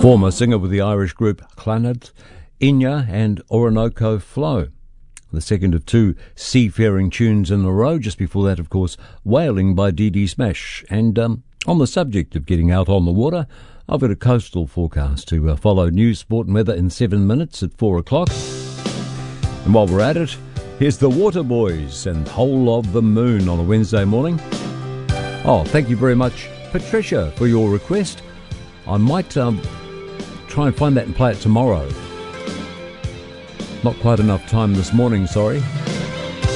Former singer with the Irish group Clannad, Inya and Orinoco Flow. The second of two seafaring tunes in a row. Just before that, of course, Whaling by Dee Dee Smash. And on the subject of getting out on the water, I've got a coastal forecast to follow news, sport and weather in 7 minutes at 4 o'clock. And while we're at it, here's the Waterboys and Whole of the Moon on a Wednesday morning. Oh, thank you very much, Patricia, for your request. I might try and find that and play it tomorrow. Not quite enough time this morning, sorry.